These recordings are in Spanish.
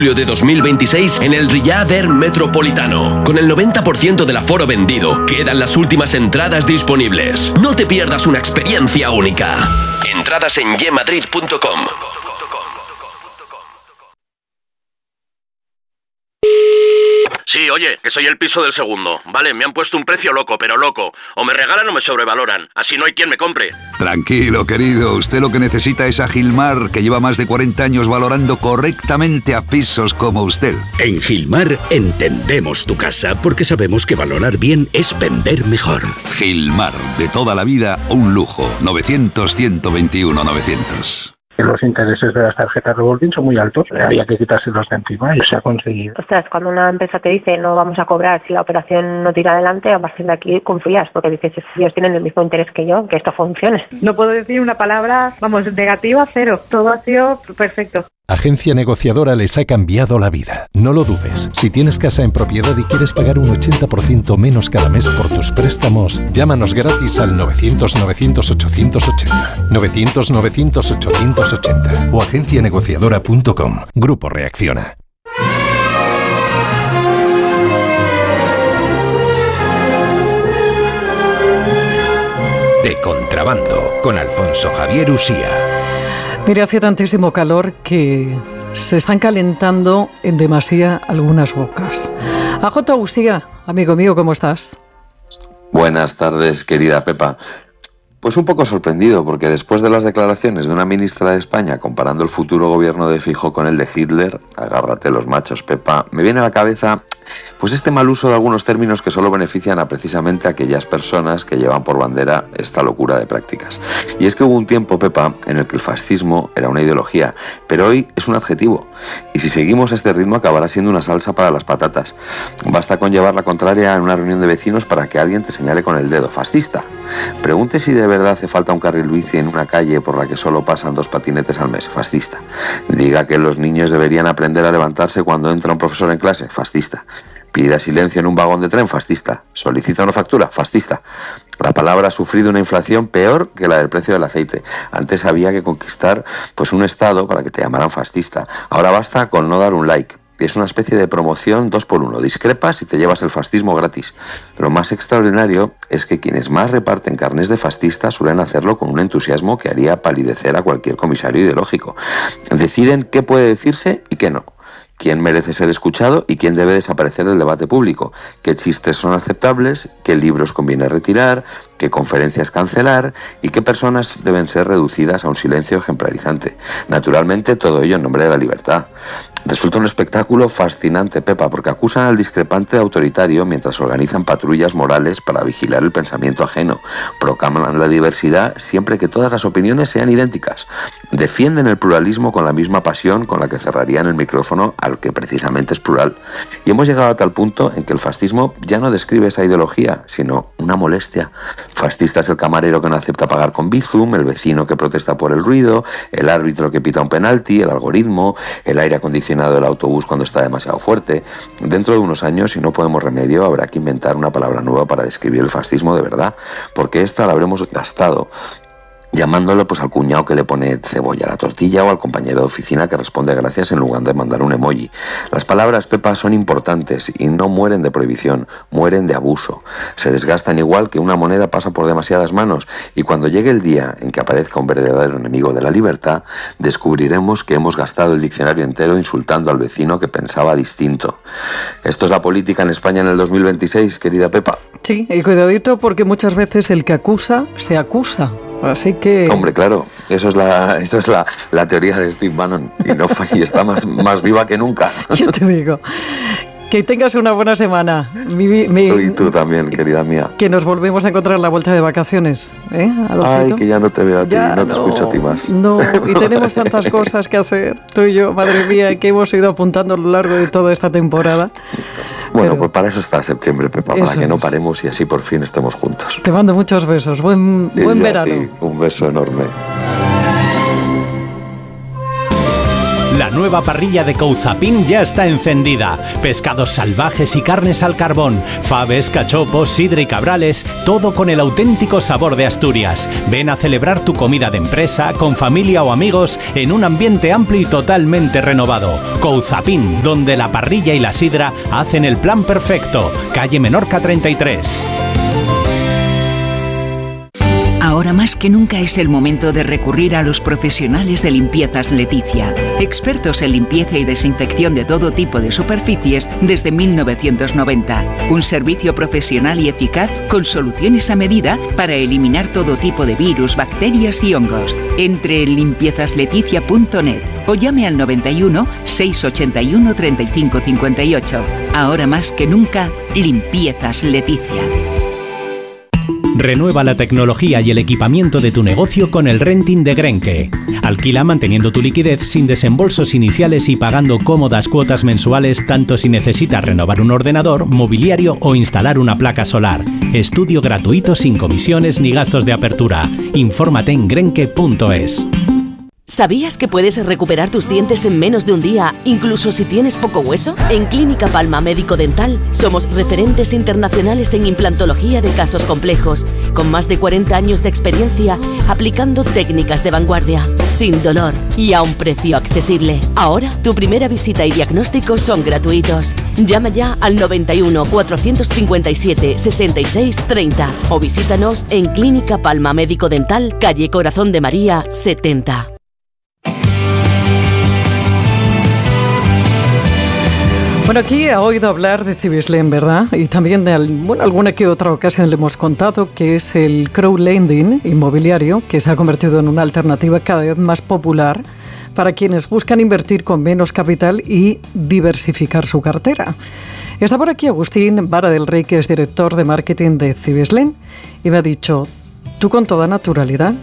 de 2026 en el Riyadh Air Metropolitano. Con el 90% del aforo vendido, quedan las últimas entradas disponibles. No te pierdas una experiencia única. Entradas en yemadrid.com. Sí, oye, que soy el piso del segundo. Vale, me han puesto un precio loco, pero loco. O me regalan o me sobrevaloran. Así no hay quien me compre. Tranquilo, querido. Usted lo que necesita es a Gilmar, que lleva más de 40 años valorando correctamente a pisos como usted. En Gilmar entendemos tu casa porque sabemos que valorar bien es vender mejor. Gilmar, de toda la vida, un lujo. 900-121-900. Los intereses de las tarjetas revolving son muy altos, había que quitárselos de encima y se ha conseguido. Ostras, cuando una empresa te dice no vamos a cobrar si la operación no tira adelante, a partir de aquí confías, porque dices, ellos tienen el mismo interés que yo, que esto funcione. No puedo decir una palabra, negativa, cero. Todo ha sido perfecto. Agencia Negociadora les ha cambiado la vida. No lo dudes. Si tienes casa en propiedad y quieres pagar un 80% menos cada mes por tus préstamos, llámanos gratis al 900-900-880. 900-900-880 o agencianegociadora.com. Grupo Reacciona. De contrabando, con Alfonso Javier Usía. Mire, hace tantísimo calor que se están calentando en demasía algunas bocas. AJ Usía, amigo mío, ¿cómo estás? Buenas tardes, querida Pepa. Pues un poco sorprendido, porque después de las declaraciones de una ministra de España comparando el futuro gobierno de Feijóo con el de Hitler, agárrate los machos, Pepa, me viene a la cabeza pues este mal uso de algunos términos que solo benefician a precisamente aquellas personas que llevan por bandera esta locura de prácticas. Y es que hubo un tiempo, Pepa, en el que el fascismo era una ideología, pero hoy es un adjetivo. Y si seguimos a este ritmo acabará siendo una salsa para las patatas. Basta con llevar la contraria en una reunión de vecinos para que alguien te señale con el dedo, fascista. Pregunte si de verdad hace falta un carril bici en una calle por la que solo pasan 2 patinetes al mes, fascista. Diga que los niños deberían aprender a levantarse cuando entra un profesor en clase, fascista. Pida silencio en un vagón de tren, fascista. Solicita una factura, fascista. La palabra ha sufrido una inflación peor que la del precio del aceite. Antes había que conquistar pues un estado para que te llamaran fascista. Ahora basta con no dar un like. Es una especie de promoción 2x1. Discrepas y te llevas el fascismo gratis. Lo más extraordinario es que quienes más reparten carnés de fascista suelen hacerlo con un entusiasmo que haría palidecer a cualquier comisario ideológico. Deciden qué puede decirse y qué no. Quién merece ser escuchado y quién debe desaparecer del debate público, qué chistes son aceptables, qué libros conviene retirar, qué conferencias cancelar y qué personas deben ser reducidas a un silencio ejemplarizante. Naturalmente, todo ello en nombre de la libertad. Resulta un espectáculo fascinante, Pepa, porque acusan al discrepante de autoritario mientras organizan patrullas morales para vigilar el pensamiento ajeno. Proclaman la diversidad siempre que todas las opiniones sean idénticas. Defienden el pluralismo con la misma pasión con la que cerrarían el micrófono al que precisamente es plural. Y hemos llegado a tal punto en que el fascismo ya no describe esa ideología, sino una molestia. Fascista es el camarero que no acepta pagar con Bizum, el vecino que protesta por el ruido, el árbitro que pita un penalti, el algoritmo, el aire acondicionado del autobús cuando está demasiado fuerte. Dentro de unos años, si no podemos remedio, habrá que inventar una palabra nueva para describir el fascismo de verdad, porque esta la habremos gastado llamándolo pues al cuñado que le pone cebolla a la tortilla o al compañero de oficina que responde gracias en lugar de mandar un emoji. Las palabras, Pepa, son importantes y no mueren de prohibición, mueren de abuso. Se desgastan igual que una moneda pasa por demasiadas manos y cuando llegue el día en que aparezca un verdadero enemigo de la libertad, descubriremos que hemos gastado el diccionario entero insultando al vecino que pensaba distinto. Esto es la política en España en el 2026, querida Pepa. Sí, y cuidadito porque muchas veces el que acusa se acusa. Así que... Hombre, claro, eso es la teoría de Steve Bannon y está más viva que nunca. Yo te digo, que tengas una buena semana. Y tú también, querida mía. Que nos volvemos a encontrar a la vuelta de vacaciones, ¿eh? Ay, que ya no te veo a ti, no te escucho a ti más. No, y tenemos tantas cosas que hacer, tú y yo, madre mía, que hemos ido apuntando a lo largo de toda esta temporada. Bueno, pues para eso está septiembre, Pepa, para que no paremos y así por fin estemos juntos. Te mando muchos besos, buen verano. A ti, un beso enorme. La nueva parrilla de Couzapin ya está encendida. Pescados salvajes y carnes al carbón, faves, cachopos, sidra y cabrales, todo con el auténtico sabor de Asturias. Ven a celebrar tu comida de empresa, con familia o amigos, en un ambiente amplio y totalmente renovado. Couzapin, donde la parrilla y la sidra hacen el plan perfecto. Calle Menorca 33. Ahora más que nunca es el momento de recurrir a los profesionales de Limpiezas Leticia, expertos en limpieza y desinfección de todo tipo de superficies desde 1990. Un servicio profesional y eficaz con soluciones a medida para eliminar todo tipo de virus, bacterias y hongos. Entre en limpiezasLeticia.net o llame al 91 681 35 58. Ahora más que nunca, Limpiezas Leticia. Renueva la tecnología y el equipamiento de tu negocio con el renting de Grenke. Alquila manteniendo tu liquidez sin desembolsos iniciales y pagando cómodas cuotas mensuales, tanto si necesitas renovar un ordenador, mobiliario o instalar una placa solar. Estudio gratuito sin comisiones ni gastos de apertura. Infórmate en grenke.es. ¿Sabías que puedes recuperar tus dientes en menos de un día, incluso si tienes poco hueso? En Clínica Palma Médico Dental somos referentes internacionales en implantología de casos complejos, con más de 40 años de experiencia aplicando técnicas de vanguardia, sin dolor y a un precio accesible. Ahora, tu primera visita y diagnóstico son gratuitos. Llama ya al 91 457 66 30 o visítanos en Clínica Palma Médico Dental, calle Corazón de María 70. Bueno, aquí ha oído hablar de Cibislen, ¿verdad? Y también de alguna que otra ocasión le hemos contado que es el crowdlending inmobiliario, que se ha convertido en una alternativa cada vez más popular para quienes buscan invertir con menos capital y diversificar su cartera. Está por aquí Agustín Vara del Rey, que es director de marketing de Cibislen, y me ha dicho, tú con toda naturalidad,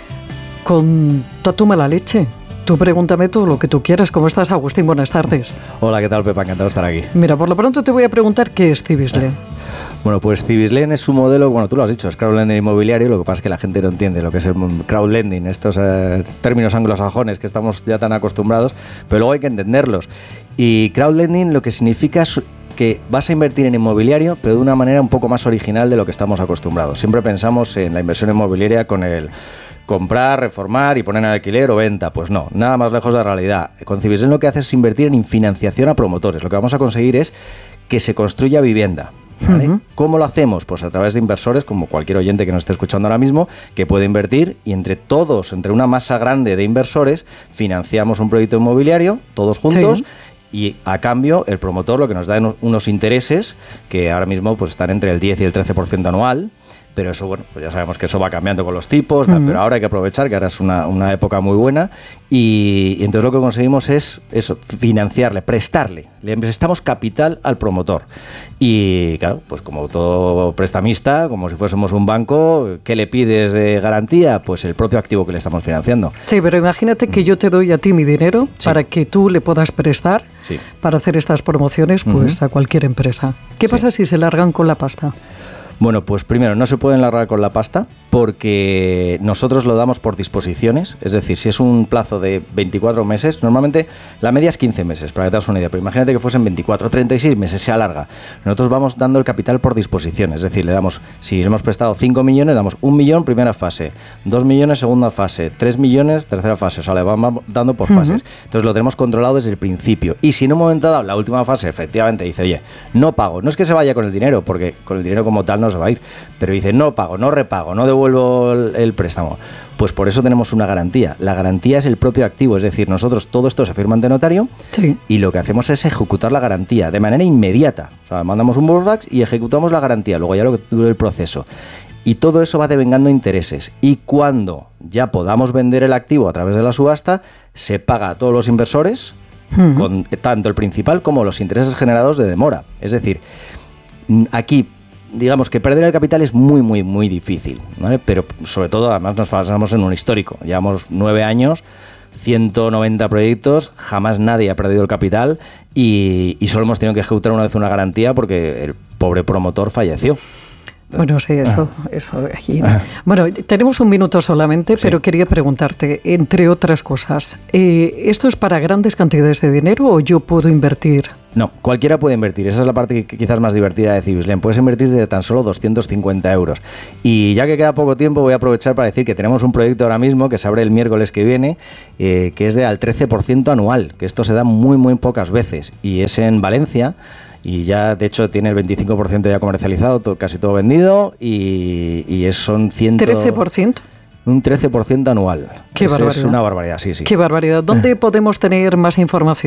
con toda tu mala leche, tú pregúntame todo lo que tú quieras. ¿Cómo estás, Agustín? Buenas tardes. Hola, ¿qué tal, Pepa? Encantado de estar aquí. Mira, por lo pronto te voy a preguntar qué es Cibislen. Bueno, pues Cibislen es un modelo, bueno, tú lo has dicho, es crowdlending inmobiliario, lo que pasa es que la gente no entiende lo que es el crowdlending, estos términos anglosajones que estamos ya tan acostumbrados, pero luego hay que entenderlos. Y crowdlending lo que significa es que vas a invertir en inmobiliario, pero de una manera un poco más original de lo que estamos acostumbrados. Siempre pensamos en la inversión inmobiliaria con el comprar, reformar y poner en alquiler o venta. Pues no, nada más lejos de la realidad. Con Cibislen lo que hace es invertir en financiación a promotores. Lo que vamos a conseguir es que se construya vivienda, ¿vale? Uh-huh. ¿Cómo lo hacemos? Pues a través de inversores, como cualquier oyente que nos esté escuchando ahora mismo, que puede invertir, y entre todos, entre una masa grande de inversores, financiamos un proyecto inmobiliario, todos juntos. Sí. Y a cambio el promotor lo que nos da unos intereses que ahora mismo pues están entre el 10 y el 13% anual. Pero eso, bueno, pues ya sabemos que eso va cambiando con los tipos, uh-huh. Pero ahora hay que aprovechar que ahora es una época muy buena y entonces lo que conseguimos es eso, financiarle, prestarle. Le prestamos capital al promotor. Y claro, pues como todo prestamista, como si fuésemos un banco, ¿qué le pides de garantía? Pues el propio activo que le estamos financiando. Sí, pero imagínate que yo te doy a ti mi dinero para que tú le puedas prestar para hacer estas promociones pues a cualquier empresa. ¿Qué pasa si se largan con la pasta? Bueno, pues primero, no se pueden largar con la pasta porque nosotros lo damos por disposiciones, es decir, si es un plazo de 24 meses, normalmente la media es 15 meses, para que te hagas una idea, pero imagínate que fuesen 24 o 36 meses, se alarga. Nosotros vamos dando el capital por disposición, es decir, le damos, si hemos prestado 5 millones, damos 1 millón primera fase, 2 millones segunda fase, 3 millones tercera fase, o sea, le vamos dando por fases. Entonces lo tenemos controlado desde el principio. Y si en un momento dado, la última fase, efectivamente dice, oye, no pago, no es que se vaya con el dinero, porque con el dinero como tal no se va a ir, pero dice, no pago, no repago, no devuelvo el préstamo, pues por eso tenemos una garantía. La garantía es el propio activo, es decir, nosotros todo esto se firma ante notario y lo que hacemos es ejecutar la garantía de manera inmediata. O sea, mandamos un boardfax y ejecutamos la garantía, luego ya lo que dure el proceso. Y todo eso va devengando intereses. Y cuando ya podamos vender el activo a través de la subasta, se paga a todos los inversores, con tanto el principal como los intereses generados de demora. Es decir, aquí digamos que perder el capital es muy, muy, muy difícil, ¿vale? Pero sobre todo, además nos basamos en un histórico. Llevamos 9 años, 190 proyectos, jamás nadie ha perdido el capital y solo hemos tenido que ejecutar una vez una garantía porque el pobre promotor falleció. Bueno, sí, eso. Bueno, tenemos un minuto solamente, pero quería preguntarte, entre otras cosas, ¿esto es para grandes cantidades de dinero o yo puedo invertir? No, cualquiera puede invertir. Esa es la parte quizás más divertida de Cibislen. Puedes invertir desde tan solo 250 euros. Y ya que queda poco tiempo, voy a aprovechar para decir que tenemos un proyecto ahora mismo que se abre el miércoles que viene, que es de al 13% anual, que esto se da muy, muy pocas veces. Y es en Valencia. Y ya, de hecho, tiene el 25% ya comercializado, casi todo vendido, y son 13%. Un 13% anual. Qué barbaridad. Es una barbaridad, sí. Qué barbaridad. ¿Dónde podemos tener más información?